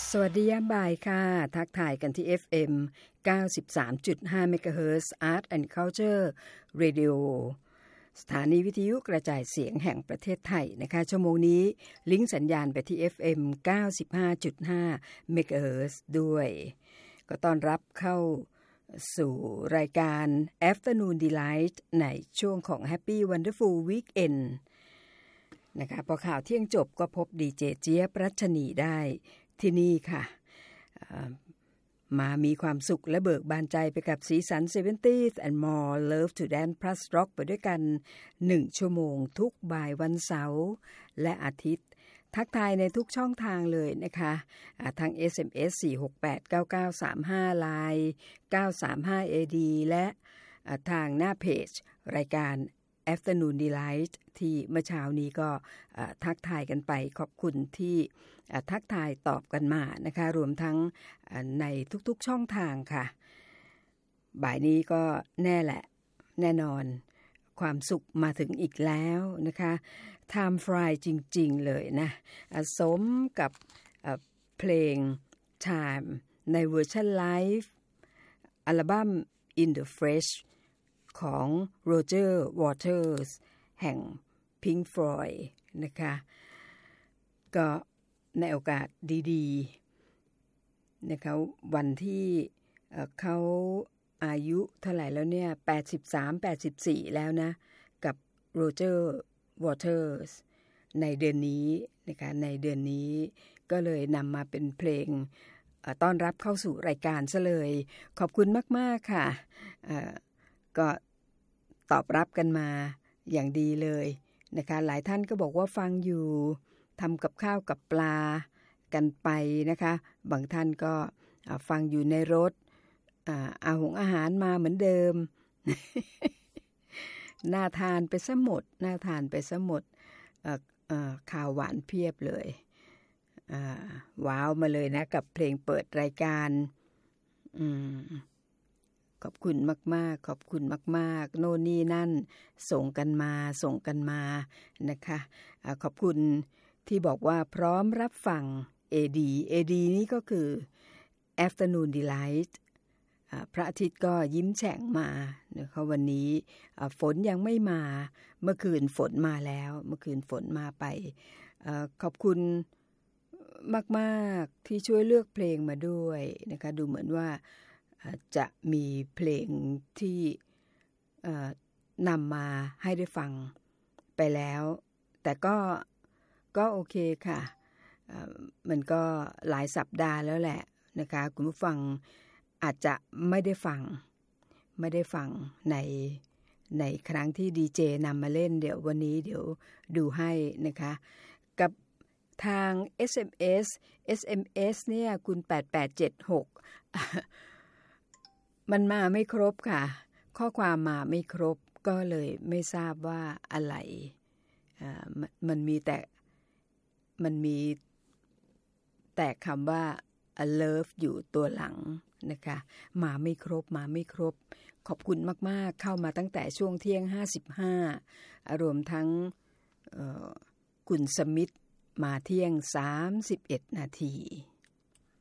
สวัสดียามบ่ายค่ะทักทายกันที่ FM 93.5 MHz Art and Culture Radio สถานีวิทยุกระจายเสียงแห่งประเทศไทยนะคะชั่วโมงนี้ลิงก์สัญญาณไปที่ FM 95.5 MHz ด้วยก็ต้อนรับเข้าสู่รายการ Afternoon Delight ในช่วงของ Happy Wonderful Weekend นะคะพอข่าวเที่ยงจบก็พบดีเจเจี๊ยบรัชนีได้ที่นี่ค่ะมามีความสุขและเบิกบานใจไปกับสีสัน 70s and more Love to Dance Plus Rock ไปด้วยกัน1ชั่วโมงทุกบ่ายวันเสาร์และอาทิตย์ทักทายในทุกช่องทางเลยนะคะทาง SMS 4689935 Line 935AD และทางหน้าเพจรายการ Afternoon Delight ที่เมื่อเช้านี้ก็ทักทายกันไปขอบคุณที่ทักทายตอบกันมานะคะรวมทั้งในทุกๆช่องทางค่ะบ่ายนี้ก็แน่นอนความสุขมาถึงอีกแล้วนะคะ Time Fly จริงๆเลยนะสมกับเพลง Time ในเวอร์ชันไลฟ์อัลบั้ม In the Flesh ของ Roger Waters แห่ง Pink Floyd นะคะก็ในโอกาสดีๆนะคะวันที่เขาอายุเท่าไหร่แล้วเนี่ย83-84แล้วนะกับ Roger Waters ในเดือนนี้นะคะในเดือนนี้ก็เลยนำมาเป็นเพลงต้อนรับเข้าสู่รายการซะเลยขอบคุณมากๆค่ะก็ตอบรับกันมาอย่างดีเลยนะคะหลายท่านก็บอกว่าฟังอยู่ทำกับข้าวกับปลากันไปนะคะบางท่านก็ฟังอยู่ในรถอาหารมาเหมือนเดิม น่าทานไปซะหมดข่าวหวานเพียบเลยว้าวมาเลยนะกับเพลงเปิดรายการขอบคุณมากๆขอบคุณมากๆโน่นนี่นั่นส่งกันมานะคะขอบคุณที่บอกว่าพร้อมรับฟัง AD นี่ก็คือ Afternoon Delight พระอาทิตย์ก็ยิ้มแฉ่งมานะคะวันนี้ฝนยังไม่มาเมื่อคืนฝนมาแล้วเมื่อคืนฝนมาไปขอบคุณมากๆที่ช่วยเลือกเพลงมาด้วยนะคะดูเหมือนว่าจะมีเพลงที่นำมาให้ได้ฟังไปแล้วแต่ก็โอเคค่ะมันก็หลายสัปดาห์แล้วแหละนะคะคุณผู้ฟังอาจจะไม่ได้ฟังในครั้งที่ดีเจนำมาเล่นเดี๋ยววันนี้เดี๋ยวดูให้นะคะกับทาง SMS เนี่ยคุณ8876มันมาไม่ครบค่ะข้อความมาไม่ครบก็เลยไม่ทราบว่าอะไรมันมีแต่คำว่า love อยู่ตัวหลังนะคะมาไม่ครบขอบคุณมากๆเข้ามาตั้งแต่ช่วงเที่ยง55รวมทั้งคุณสมิธมาเที่ยง31นาที